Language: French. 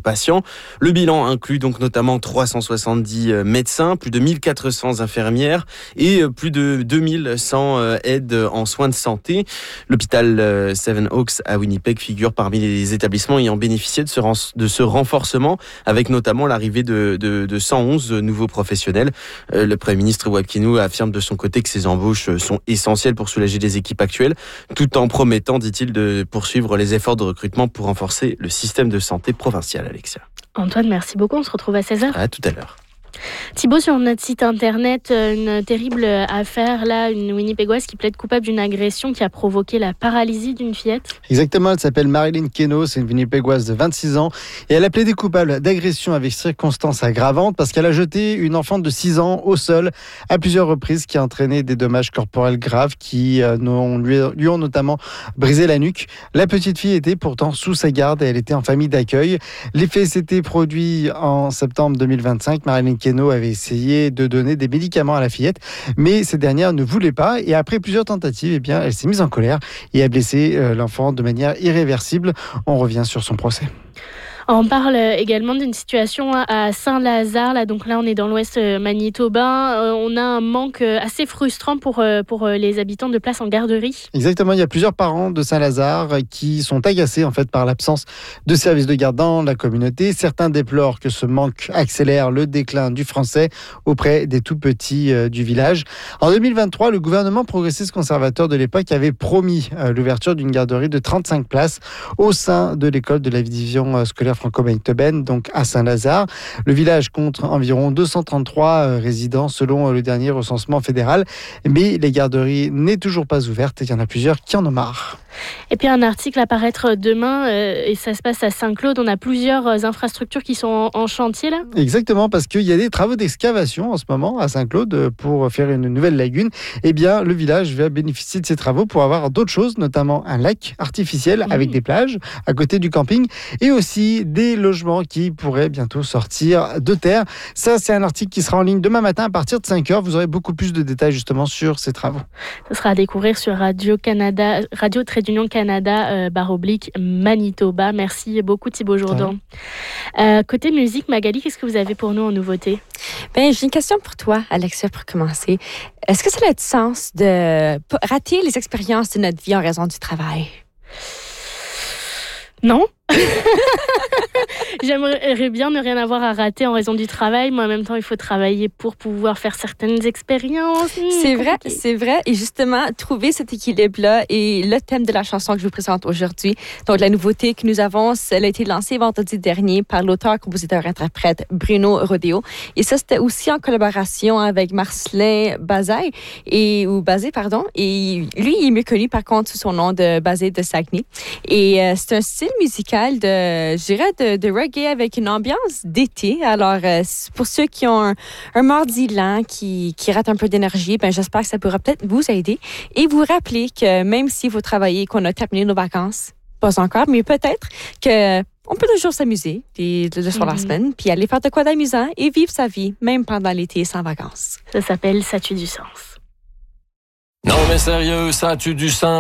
patients. Le bilan inclut donc notamment 370 médecins, plus de 1400 infirmières et plus de 2100 aides en soins de santé. L'hôpital Seven Oaks à Winnipeg figure parmi les établissements ayant bénéficié de ce renforcement, avec notamment l'arrivée de 111 nouveaux professionnels. Le Premier ministre Wab Kinew affirme de son côté que ces embauches sont essentielles pour soulager les équipes actuelles, tout en promettant, dit-il, de poursuivre les efforts de recrutement pour renforcer le système de santé provincial. Alexia. Antoine, merci beaucoup. On se retrouve à 16h. À tout à l'heure. Thibaut, sur notre site internet, une terrible affaire, là, une Winnipégoise qui plaide coupable d'une agression qui a provoqué la paralysie d'une fillette. Exactement, elle s'appelle Marilyn Keno, c'est une Winnipégoise de 26 ans et elle a plaidé coupable d'agression avec circonstances aggravantes parce qu'elle a jeté une enfant de 6 ans au sol à plusieurs reprises, qui a entraîné des dommages corporels graves qui lui ont notamment brisé la nuque. La petite fille était pourtant sous sa garde et elle était en famille d'accueil. Les faits s'étaient produits en septembre 2025. Marilyn Keno avait essayé de donner des médicaments à la fillette, mais cette dernière ne voulait pas, et après plusieurs tentatives, elle s'est mise en colère et a blessé l'enfant de manière irréversible. On revient sur son procès. On parle également d'une situation à Saint-Lazare. Donc là, on est dans l'ouest Manitoba. On a un manque assez frustrant pour les habitants de place en garderie. Exactement, il y a plusieurs parents de Saint-Lazare qui sont agacés en fait par l'absence de services de garde dans la communauté. Certains déplorent que ce manque accélère le déclin du français auprès des tout-petits du village. En 2023, le gouvernement progressiste conservateur de l'époque avait promis l'ouverture d'une garderie de 35 places au sein de l'école de la division scolaire franco-manitobaine, donc à Saint-Lazare. Le village compte environ 233 résidents selon le dernier recensement fédéral, mais les garderies n'est toujours pas ouverte et il y en a plusieurs qui en ont marre. Et puis un article à paraître demain, et ça se passe à Saint-Claude. On a plusieurs infrastructures qui sont en chantier là. Exactement, parce qu'il y a des travaux d'excavation en ce moment à Saint-Claude pour faire une nouvelle lagune. Eh bien, le village va bénéficier de ces travaux pour avoir d'autres choses, notamment un lac artificiel avec des plages à côté du camping et aussi des logements qui pourraient bientôt sortir de terre. Ça, c'est un article qui sera en ligne demain matin à partir de 5h. Vous aurez beaucoup plus de détails justement sur ces travaux. Ça sera à découvrir sur Radio-Canada, Radio-Manitoba. Merci beaucoup Thibaut Jourdan. Côté musique, Magali, qu'est-ce que vous avez pour nous en nouveauté? J'ai une question pour toi, Alexia, pour commencer. Est-ce que ça a du sens de rater les expériences de notre vie en raison du travail? Non. J'aimerais bien ne rien avoir à rater en raison du travail, mais en même temps, il faut travailler pour pouvoir faire certaines expériences. C'est vrai. Et justement, trouver cet équilibre-là est le thème de la chanson que je vous présente aujourd'hui. Donc, la nouveauté que nous avons, elle a été lancée vendredi dernier par l'auteur, compositeur, interprète Bruno Rodeo. Et ça, c'était aussi en collaboration avec Marcelin Bazé. Et lui, il est mieux connu, par contre, sous son nom de Bazé de Saguenay. Et c'est un style musical de reggae avec une ambiance d'été. Alors, pour ceux qui ont un mardi lent, qui rate un peu d'énergie, j'espère que ça pourra peut-être vous aider et vous rappeler que même si vous travaillez, qu'on a terminé nos vacances, pas encore, mais peut-être que on peut toujours s'amuser sur la semaine, puis aller faire de quoi d'amusant et vivre sa vie, même pendant l'été sans vacances. Ça s'appelle « Ça tue du sens ». Non mais sérieux, ça tue du sens.